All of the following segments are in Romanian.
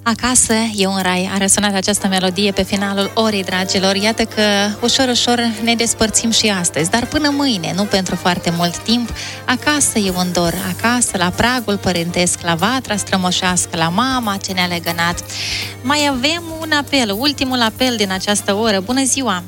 Acasă e un rai. A răsunat această melodie pe finalul orei, dragilor. Iată că ușor, ușor ne despărțim și astăzi, dar până mâine, nu pentru foarte mult timp. Acasă e un dor, acasă, la pragul părintesc, la vatra strămoșească, la mama ce ne-a legănat. Mai avem un apel, ultimul apel din această oră. Bună ziua!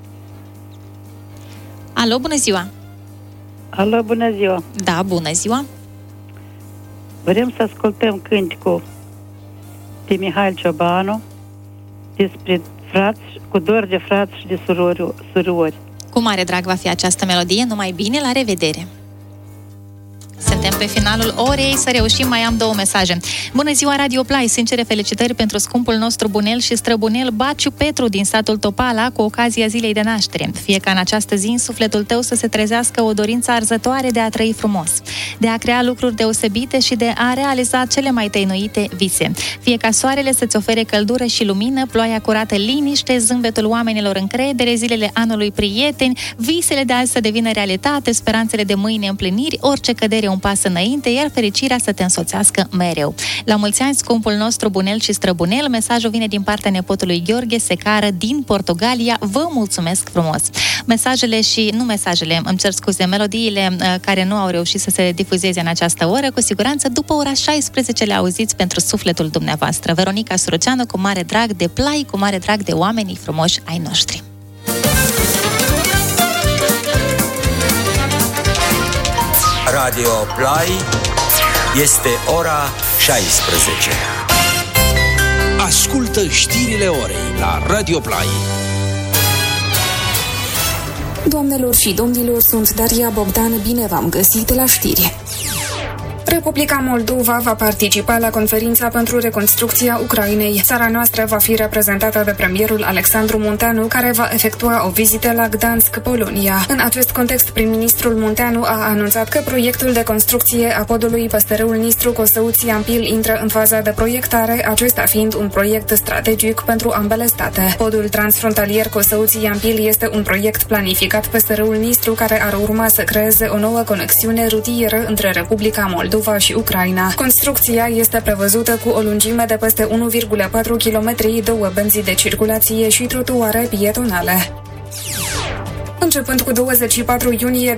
Alo, bună ziua! Alo, bună ziua! Da, bună ziua! Vrem să ascultăm cânticul de Mihail Ciobanu despre frați, cu dor de frați și de surori. Cu mare drag va fi această melodie. Numai bine, la revedere! Suntem pe finalul orei, să reușim, mai am 2 mesaje. Bună ziua, Radio Play! Sincere felicitări pentru scumpul nostru bunel și străbunel Baciu Petru din satul Topala cu ocazia zilei de naștere. Fie ca în această zi în sufletul tău să se trezească o dorință arzătoare de a trăi frumos, de a crea lucruri deosebite și de a realiza cele mai tăinuite vise. Fie ca soarele să-ți ofere căldură și lumină, ploaia curată liniște, zâmbetul oamenilor încredere, zilele anului prieteni, visele de azi să devină realitate, speranțele de mâine împliniri, orice cădere un pas înainte, iar fericirea să te însoțească mereu. La mulți ani, scumpul nostru bunel și străbunel, mesajul vine din partea nepotului Gheorghe Secară din Portugalia. Vă mulțumesc frumos! Îmi cer scuze, melodiile care nu au reușit să se difuzeze în această oră, cu siguranță după ora 16 le auziți pentru sufletul dumneavoastră. Veronica Suruceanu, cu mare drag de Play, cu mare drag de oamenii frumoși ai noștri. Radio Play, este ora 16. Ascultă știrile orei la Radio Play. Doamnelor și domnilor, sunt Daria Bogdan, bine v-am găsit la știri. Republica Moldova va participa la conferința pentru reconstrucția Ucrainei. Țara noastră va fi reprezentată de premierul Alexandru Munteanu, care va efectua o vizită la Gdansk, Polonia. În acest context, prim-ministrul Munteanu a anunțat că proiectul de construcție a podului Păstărâul Nistru-Cosăuți-Iampil intră în faza de proiectare, acesta fiind un proiect strategic pentru ambele state. Podul transfrontalier Cosăuți-Iampil este un proiect planificat peste râul Nistru, care ar urma să creeze o nouă conexiune rutieră între Republica Moldova și Ucraina. Construcția este prevăzută cu o lungime de peste 1,4 km, 2 benzi de circulație și trotuare pietonale. Începând cu 24 iunie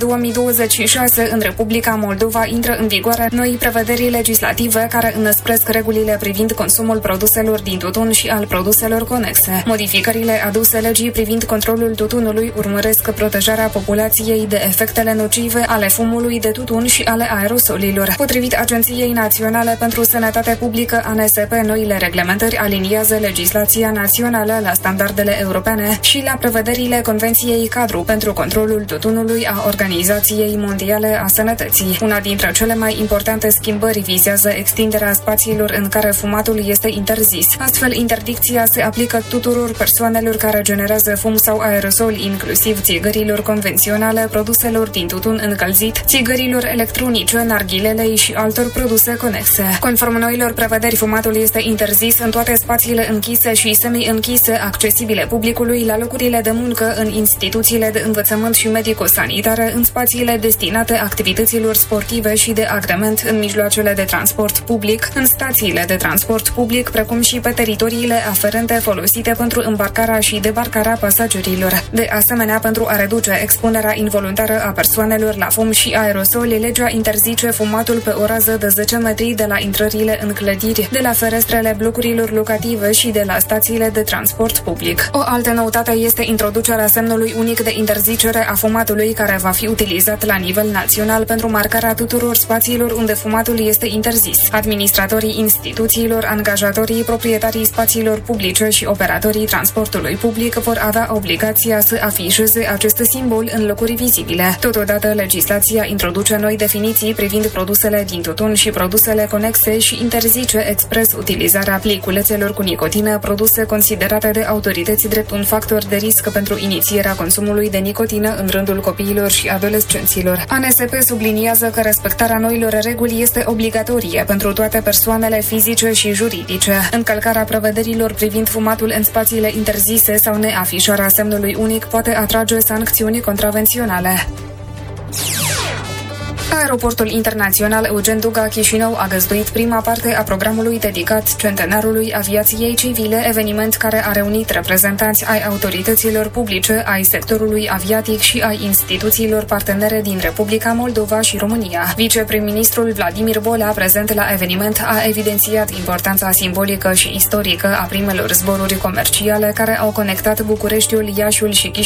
2026, în Republica Moldova intră în vigoare noi prevederi legislative care înăspresc regulile privind consumul produselor din tutun și al produselor conexe. Modificările aduse legii privind controlul tutunului urmăresc protejarea populației de efectele nocive ale fumului de tutun și ale aerosolilor. Potrivit Agenției Naționale pentru Sănătate Publică, ANSP, noile reglementări aliniază legislația națională la standardele europene și la prevederile Convenției Cadru pentru controlul tutunului a Organizației Mondiale a Sănătății. Una dintre cele mai importante schimbări vizează extinderea spațiilor în care fumatul este interzis. Astfel, interdicția se aplică tuturor persoanelor care generează fum sau aerosol, inclusiv țigărilor convenționale, produselor din tutun încălzit, țigărilor electronice, narghilelei și altor produse conexe. Conform noilor prevederi, fumatul este interzis în toate spațiile închise și semi-închise, accesibile publicului, la locurile de muncă, în instituțiile de învățământ și medico-sanitare, în spațiile destinate activităților sportive și de agrement, în mijloacele de transport public, în stațiile de transport public, precum și pe teritoriile aferente folosite pentru îmbarcarea și debarcarea pasagerilor. De asemenea, pentru a reduce expunerea involuntară a persoanelor la fum și aerosoli, legea interzice fumatul pe o rază de 10 metri de la intrările în clădiri, de la ferestrele blocurilor locative și de la stațiile de transport public. O altă noutate este introducerea semnului unic de interzicere a fumatului, care va fi utilizat la nivel național pentru marcarea tuturor spațiilor unde fumatul este interzis. Administratorii instituțiilor, angajatorii, proprietarii spațiilor publice și operatorii transportului public vor avea obligația să afișeze acest simbol în locuri vizibile. Totodată, legislația introduce noi definiții privind produsele din tutun și produsele conexe și interzice expres utilizarea pliculețelor cu nicotină, produse considerate de autorități drept un factor de risc pentru inițierea consumului de nicotină în rândul copiilor și adolescenților. ANSP subliniază că respectarea noilor reguli este obligatorie pentru toate persoanele fizice și juridice. Încălcarea prevederilor privind fumatul în spațiile interzise sau neafișarea semnului unic poate atrage sancțiuni contravenționale. Aeroportul internațional Eugen Duga Chișinău a găzduit prima parte a programului dedicat centenarului aviației civile, eveniment care a reunit reprezentanți ai autorităților publice, ai sectorului aviatic și ai instituțiilor partenere din Republica Moldova și România. Viceprim-ministrul Vladimir Bolea, prezent la eveniment, a evidențiat importanța simbolică și istorică a primelor zboruri comerciale care au conectat Bucureștiul, Iașiul și Chișinău